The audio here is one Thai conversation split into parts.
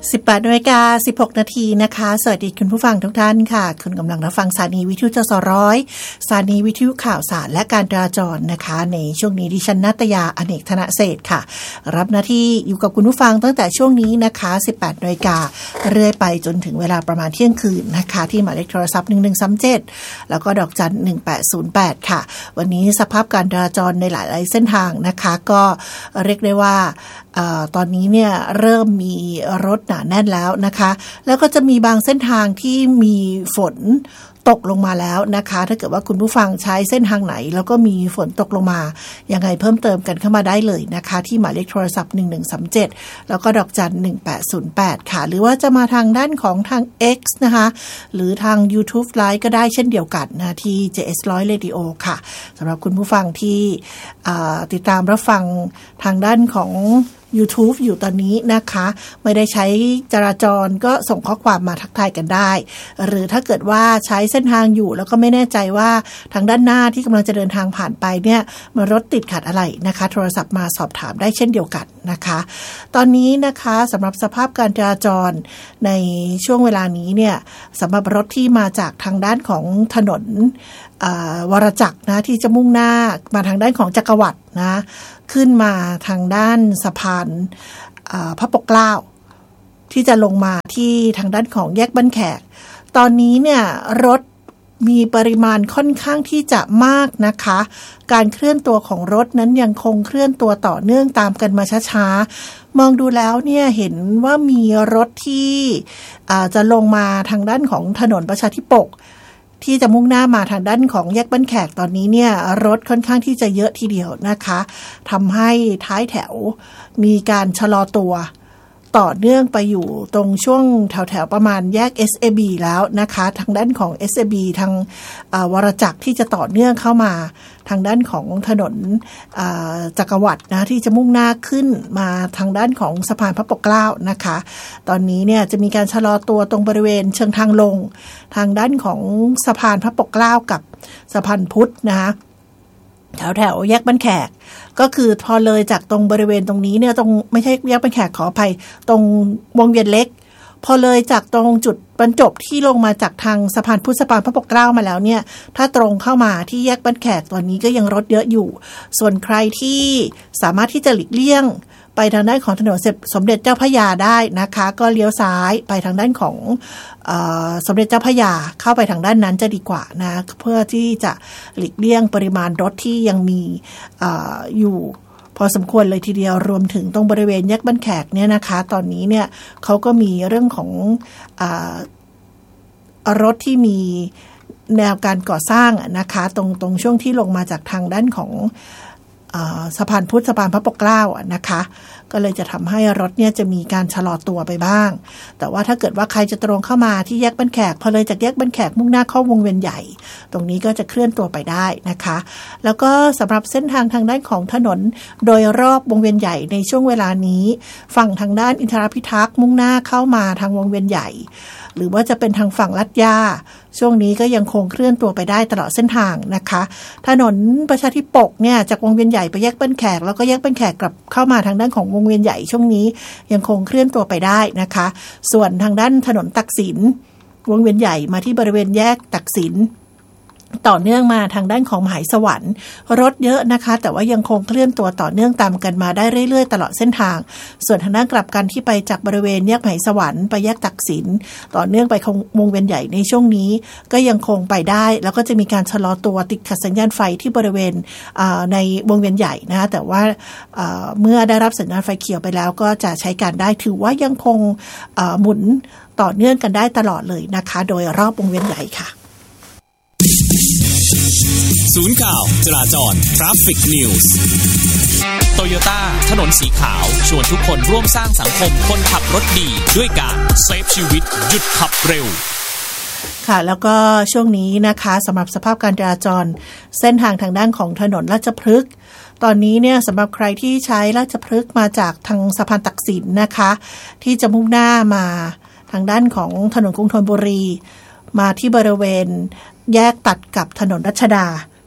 18:16 น.นะคะสวัสดีคุณผู้ฟังทุกท่านค่ะคุณกำลังรับฟังสถานีวิทยุจสร้อยสถานีวิทยุข่าวสารและการจราจรนะคะในช่วงนี้ดิฉันณัฐยาอเนกธนเศรษฐ์ค่ะรับหน้าที่อยู่กับคุณผู้ฟังตั้งแต่ช่วงนี้นะคะ 18:00 น.เรื่อยไปจนถึงเวลาประมาณเที่ยงคืนนะคะที่หมายเลขโทรศัพท์1137แล้วก็ดอกจัน1808ค่ะวันนี้สภาพการจราจรในหลายๆเส้นทางนะคะก็เรียกได้ว่าตอนนี้เนี่ยเริ่มมีรถหนาแน่นแล้วนะคะแล้วก็จะมีบางเส้นทางที่มีฝนตกลงมาแล้วนะคะถ้าเกิดว่าคุณผู้ฟังใช้เส้นทางไหนแล้วก็มีฝนตกลงมายังไงเพิ่มเติมกันเข้ามาได้เลยนะคะที่หมายเลขโทรศัพท์1137แล้วก็ดอกจัน1808ค่ะหรือว่าจะมาทางด้านของทาง X นะคะหรือทาง YouTube Live ก็ได้เช่นเดียวกันนะที่ JS100 Radio ค่ะสำหรับคุณผู้ฟังที่ติดตามรับฟังทางด้านของYouTube อยู่ตอนนี้นะคะไม่ได้ใช้จราจรก็ส่งข้อความมาทักทายกันได้หรือถ้าเกิดว่าใช้เส้นทางอยู่แล้วก็ไม่แน่ใจว่าทางด้านหน้าที่กำลังจะเดินทางผ่านไปเนี่ยมันรถติดขัดอะไรนะคะโทรศัพท์มาสอบถามได้เช่นเดียวกันนะคะตอนนี้นะคะสำหรับสภาพการจราจรในช่วงเวลานี้เนี่ยสำหรับรถที่มาจากทางด้านของถนนวรจักรนะที่จะมุ่งหน้ามาทางด้านของจักรวรรดินะขึ้นมาทางด้านสะพานพระปกเกล้าที่จะลงมาที่ทางด้านของแยกบ้านแขกตอนนี้เนี่ยรถมีปริมาณค่อนข้างที่จะมากนะคะการเคลื่อนตัวของรถนั้นยังคงเคลื่อนตัวต่อเนื่องตามกันมาช้าๆมองดูแล้วเนี่ยเห็นว่ามีรถที่จะลงมาทางด้านของถนนประชาธิปกที่จะมุ่งหน้ามาทางด้านของแยกบ้านแขกตอนนี้เนี่ยรถค่อนข้างที่จะเยอะทีเดียวนะคะทำให้ท้ายแถวมีการชะลอตัวต่อเนื่องไปอยู่ตรงช่วงแถวๆประมาณแยก SAB แล้วนะคะทางด้านของ SAB ทางวรจักรที่จะต่อเนื่องเข้ามาทางด้านของถนนจักรวรรดินะที่จะมุ่งหน้าขึ้นมาทางด้านของสะพานพระปกเกล้านะคะตอนนี้เนี่ยจะมีการชะลอตัวตรงบริเวณเชิงทางลงทางด้านของสะพานพระปกเกล้ากับสะพานพุทธนะคะแถวแยกบ้านแขกก็คือพอเลยจากตรงบริเวณตรงนี้เนี่ยตรงไม่ใช่แยกบ้านแขกขออภัยตรงวงเวียนเล็กพอเลยจากตรงจุดบรรจบที่ลงมาจากทางสะพานพุทธสะพานพระปกเกล้ามาแล้วเนี่ยถ้าตรงเข้ามาที่แยกบ้านแขกตอนนี้ก็ยังรถเยอะอยู่ส่วนใครที่สามารถที่จะหลีกเลี่ยงไปทางด้านของถนนสมเด็จเจ้าพระยาได้นะคะก็เลี้ยวซ้ายไปทางด้านของสมเด็จเจ้าพระยาเข้าไปทางด้านนั้นจะดีกว่านะเพื่อที่จะหลีกเลี่ยงปริมาณรถที่ยังมีอยู่พอสมควรเลยทีเดียวรวมถึงตรงบริเวณแยกบ้านแขกเนี่ยนะคะตอนนี้เนี่ยเขาก็มีเรื่องของรถที่มีแนวการก่อสร้างนะคะตรงช่วงที่ลงมาจากทางด้านของสะพานพุทธสะพานพระปกเกล้านะคะก็เลยจะทำให้รถเนี่ยจะมีการชะลอตัวไปบ้างแต่ว่าถ้าเกิดว่าใครจะตรงเข้ามาที่แยกบ้านแขกพอเลยจากแยกบ้านแขกมุ่งหน้าเข้าวงเวียนใหญ่ตรงนี้ก็จะเคลื่อนตัวไปได้นะคะแล้วก็สำหรับเส้นทางด้านของถนนโดยรอบวงเวียนใหญ่ในช่วงเวลานี้ฝั่งทางด้านอินทรพิทักษ์มุ่งหน้าเข้ามาทางวงเวียนใหญ่หรือว่าจะเป็นทางฝั่งลาดย่าช่วงนี้ก็ยังคงเคลื่อนตัวไปได้ตลอดเส้นทางนะคะถนนประชาธิปกเนี่ยจากวงเวียนใหญ่ไปแยกบ้านแขกแล้วก็แยกบ้านแขกกลับเข้ามาทางด้านของวงเวียนใหญ่ช่วงนี้ยังคงเคลื่อนตัวไปได้นะคะส่วนทางด้านถนนตักสินวงเวียนใหญ่มาที่บริเวณแยกตักสินต่อเนื่องมาทางด้านของมหาสวรรค์รถเยอะนะคะแต่ว่ายังคงเคลื่อนตัวต่อเนื่องตามกันมาได้เรื่อยๆตลอดเส้นทางส่วนทางด้านกลับกันที่ไปจากบริเวณแยกมหาสวรรค์ไปแยกตักสินต่อเนื่องไปวงเวียนใหญ่ในช่วงนี้ก็ยังคงไปได้แล้วก็จะมีการชะลอตัวติดขัดสัญญาณไฟที่บริเวณในวงเวียนใหญ่นะคะแต่ว่าเมื่อได้รับสัญญาณไฟเขียวไปแล้วก็จะใช้การได้ถือว่ายังคงหมุนต่อเนื่องกันได้ตลอดเลยนะคะโดยรอบวงเวียนใหญ่ค่ะศูนย์ข่าวจราจร Traffic News โตโยต้าถนนสีขาวชวนทุกคนร่วมสร้างสังคมคนขับรถดีด้วยการเซฟชีวิตหยุดขับเร็วค่ะแล้วก็ช่วงนี้นะคะสำหรับสภาพการจราจรเส้นทางทางด้านของถนนราชพฤกษ์ตอนนี้เนี่ยสำหรับใครที่ใช้ราชพฤกษ์มาจากทางสะพานตักสินนะคะที่จะมุ่งหน้ามาทางด้านของถนนกรุงธนบุรีมาที่บริเวณแยกตัดกับถนนรัชดา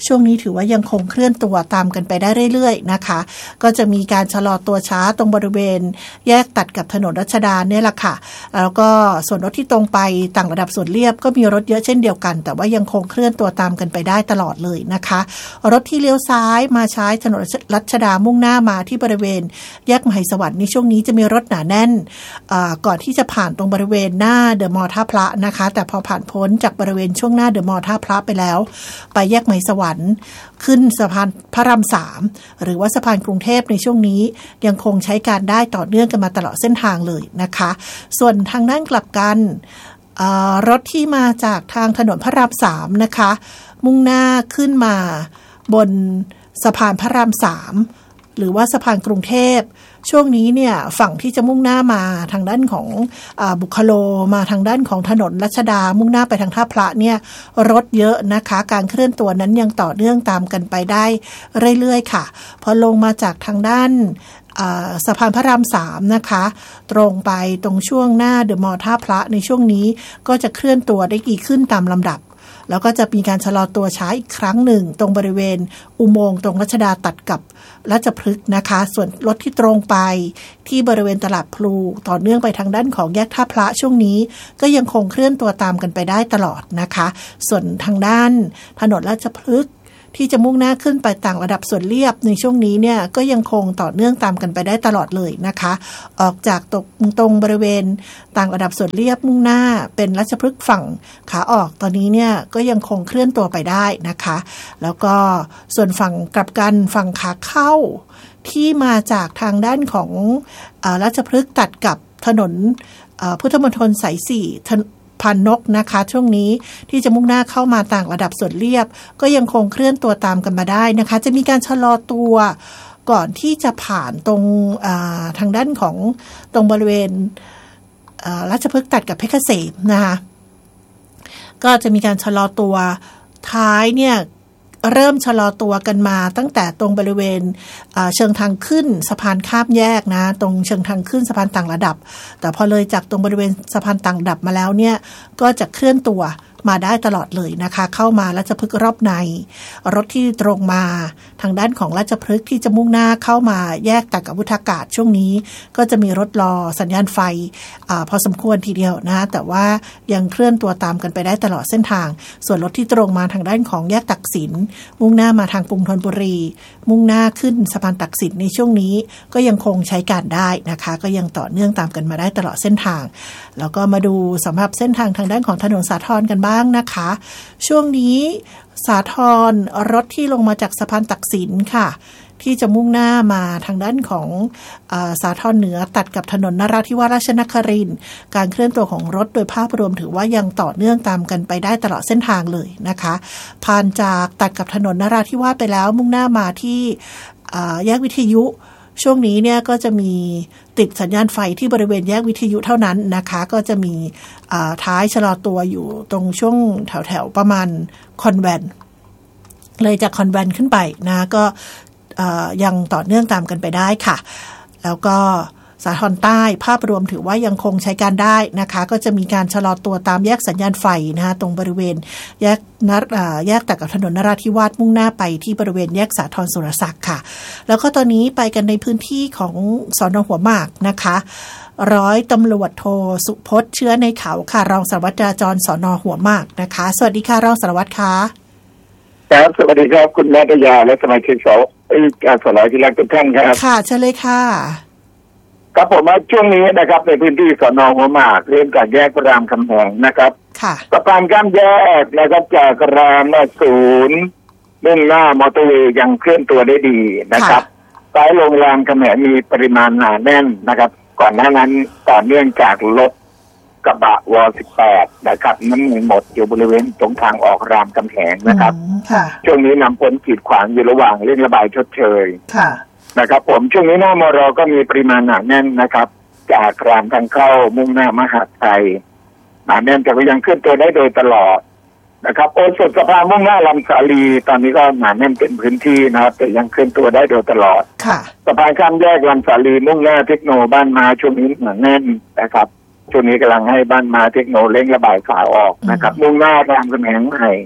ช่วงนี้ถือว่ายังคงเคลื่อนตัวตามกันไปได้เรื่อยๆนะคะก็จะมีการชะลอตัวช้าตรงบริเวณแยกตัดกับถนนรัชดาเนี่ยแหละค่ะแล้วก็ส่วนรถที่ตรงไปต่างระดับส่วนเรียบก็มีรถเยอะเช่นเดียวกันแต่ว่ายังคงเคลื่อนตัวตามกันไปได้ตลอดเลยนะคะรถที่เลี้ยวซ้ายมาใช้ถนนรัชดามุ่งหน้ามาที่บริเวณแยกมหิสวรรค์ในช่วงนี้จะมีรถหนาแน่นก่อนที่จะผ่านตรงบริเวณหน้าเดอะมอลล์ท่าพระนะคะแต่พอผ่านพ้นจากบริเวณช่วงหน้าเดอะมอลล์ท่าพระไปแล้วไปแยกมหิสวรรค์ขึ้นสะพานพระราม3หรือว่าสะพานกรุงเทพในช่วงนี้ยังคงใช้การได้ต่อเนื่องกันมาตลอดเส้นทางเลยนะคะส่วนทางด้านกลับกันรถที่มาจากทางถนนพระราม3นะคะมุ่งหน้าขึ้นมาบนสะพานพระราม3หรือว่าสะพานกรุงเทพช่วงนี้เนี่ยฝั่งที่จะมุ่งหน้ามาทางด้านของบุคโลมาทางด้านของถนนรัชดามุ่งหน้าไปทางท่าพระเนี่ยรถเยอะนะคะการเคลื่อนตัวนั้นยังต่อเนื่องตามกันไปได้เรื่อยๆค่ะพอลงมาจากทางด้านสะพานพระราม3นะคะตรงไปตรงช่วงหน้าเดอะมอลล์ท่าพระในช่วงนี้ก็จะเคลื่อนตัวได้ดีขึ้นตามลำดับแล้วก็จะมีการชะลอตัวช้าอีกครั้งหนึ่งตรงบริเวณอุโมงค์ตรงรัชดาตัดกับราชพฤกษ์นะคะส่วนรถที่ตรงไปที่บริเวณตลาดพลูต่อเนื่องไปทางด้านของแยกท่าพระช่วงนี้ก็ยังคงเคลื่อนตัวตามกันไปได้ตลอดนะคะส่วนทางด้านถนนราชพฤกษ์ที่จะมุ่งหน้าขึ้นไปต่างระดับส่วนเรียบในช่วงนี้เนี่ยก็ยังคงต่อเนื่องตามกันไปได้ตลอดเลยนะคะออกจากตรงบริเวณต่างระดับส่วนเรียบมุ่งหน้าเป็นราชพฤกษ์ฝั่งขาออกตอนนี้เนี่ยก็ยังคงเคลื่อนตัวไปได้นะคะแล้วก็ส่วนฝั่งกลับกันฝั่งขาเข้าที่มาจากทางด้านของราชพฤกษ์ตัดกับถนนพุทธมณฑลสาย4พันนกนะคะช่วงนี้ที่จะมุ่งหน้าเข้ามาต่างระดับส่วนเรียบก็ยังคงเคลื่อนตัวตามกันมาได้นะคะจะมีการชะลอตัวก่อนที่จะผ่านตรงทางด้านของตรงบริเวณราชพฤกษ์ตัดกับเพชรเกษมนะคะก็จะมีการชะลอตัวท้ายเนี่ยเริ่มชะลอตัวกันมาตั้งแต่ตรงบริเวณเชิงทางขึ้นสะพานข้ามแยกนะตรงเชิงทางขึ้นสะพานต่างระดับแต่พอเลยจากตรงบริเวณสะพานต่างระดับมาแล้วเนี่ยก็จะเคลื่อนตัวมาได้ตลอดเลยนะคะเข้ามาราชพฤกษ์รอบในรถที่ตรงมาทางด้านของราชพฤกษ์ที่จะมุ่งหน้าเข้ามาแยกตัดกับวุฒากาศช่วงนี้ก็จะมีรถรอสัญญาณไฟพอสมควรทีเดียวนะแต่ว่ายังเคลื่อนตัวตามกันไปได้ตลอดเส้นทางส่วนรถที่ตรงมาทางด้านของแยกตักสินมุ่งหน้ามาทางกรุงธนบุรีมุ่งหน้าขึ้นสะพานตักสินในช่วงนี้ก็ยังคงใช้การได้นะคะก็ยังต่อเนื่องตามกันมาได้ตลอดเส้นทางแล้วก็มาดูสำหรับเส้นทางทางด้านของถนนสาทรกันบ้างนะคะช่วงนี้สาทรรถที่ลงมาจากสะพานตักสินค่ะที่จะมุ่งหน้ามาทางด้านของสาทรเหนือตัดกับถนนนราธิวาสราชนครินทร์การเคลื่อนตัวของรถโดยภาพรวมถือว่ายังต่อเนื่องตามกันไปได้ตลอดเส้นทางเลยนะคะผ่านจากตัดกับถนนนราธิวาสไปแล้วมุ่งหน้ามาที่แยกวิทยุช่วงนี้เนี่ยก็จะมีติดสัญญาณไฟที่บริเวณแยกวิทยุเท่านั้นนะคะก็จะมีท้ายชะลอตัวอยู่ตรงช่วงแถวประมาณคอนแวนต์เลยจากคอนแวนต์ขึ้นไปนะก็ยังต่อเนื่องตามกันไปได้ค่ะแล้วก็สาทรใต้ภาพรวมถือว่ายังคงใช้การได้นะคะก็จะมีการชะลอตัวตามแยกสัญญาณไฟนะคะตรงบริเวณแยกตัดกับถนนนราธิวาสมุ่งหน้าไปที่บริเวณแยกสาทรสุรศักดิ์ค่ะแล้วก็ตอนนี้ไปกันในพื้นที่ของสน.หัวหมากนะคะร้อยตำรวจโทสุพจน์เชื้อในเขาค่ะรองสารวัตรจราจรสน.หัวหมากนะคะสวัสดีค่ะรองสารวัตรค่ะครับสวัสดีครับคุณนัทยาและสมาชิกการสลายที่รักทุกท่านครับค่ะเชิญเลยค่ะครับผมว่าช่วงนี้นะครับในพื้นที่สน.หัวหมากเริ่มจากแยกรามคำแหงนะครับค่ะสะพานข้ามแยกนะครับจากรามศูนย์มุ่งหน้ามอเตอร์เวย์ยังเคลื่อนตัวได้ดีนะครับสายลงรามคำแหงมีปริมาณหนาแน่นนะครับก่อนหน้านั้นต่อเนื่องจากรถกระบะว18นะครับน้ำมันหมดอยู่บริเวณตรงทางออกรามคำแหงนะครับช่วงนี้นำพ้นกีดขวางอยู่ระหว่างเร่งระบายชดเชยนะครับผมช่วงนี้หน้ามรก็มีปริมาณหนาแน่นนะครับจากรามทางเข้ามุ่งหน้ามหาไทยหนาแน่นแต่ก็ยังเคลื่อนตัวได้โดยตลอดนะครับโอสถสะพานมุ่งหน้าลำสาลีตอนนี้ก็หนาแน่นเป็นพื้นที่นะครับแต่ยังเคลื่อนตัวได้โดยตลอดสะพานข้ามแยกลำสาลีมุ่งหน้าเทคโนบ้านมาช่วงนี้หนาแน่นนะครับช่วงนี้กำลังให้บ้านมาเทคโนเร่งระบายขาออกนะครับมุ่งหน้ารามคำแหงใหม่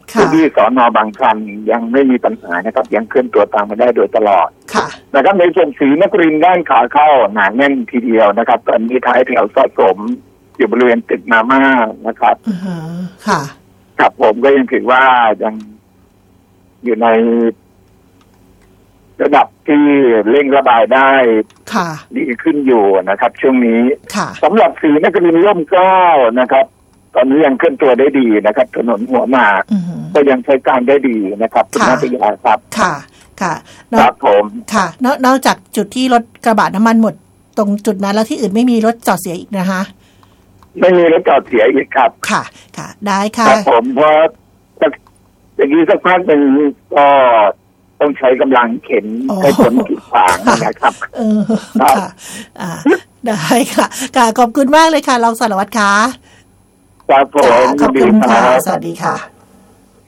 พื้นที่สน.บางชันยังไม่มีปัญหานะครับยังเคลื่อนตัวตามมาได้โดยตลอดนะครับในส่วนศรีนครินทร์ด้านขาเข้าหนาแน่นทีเดียวนะครับตอนนี้ท้ายแถวสะสมอยู่บริเวณตึกมาม่านะครับค่ะครับผมก็ยังถือว่ายังอยู่ในระดับที่เร่งระบายได้ดีขึ้นอยู่นะครับช่วงนี้สำหรับศรีนครินทร์ร่มเกล้านะครับตอนนี้ยังเคลื่อนตัวได้ดีนะครับถนนหัวหมากก็ยังใช้การได้ดีนะครับคุณนัทยาครับค่ะครับผมค่ะนอกจากจุดที่รถกระบะน้ำมันหมดตรงจุดนั้นแล้วที่อื่นไม่มีรถจอดเสียอีกนะคะไม่มีรถจอดเสียอีกครับค่ะได้ค่ะครับผมเพราะอย่างนี้สักพักหนึ่งก็ต้องใช้กำลังเข็นให้ผลกีดขวางนะครับค่ะได้ค่ะขอบคุณมากเลยค่ะรองสารวัตรค่ะครับผมขอบคุณค่ะสวัสดีค่ะ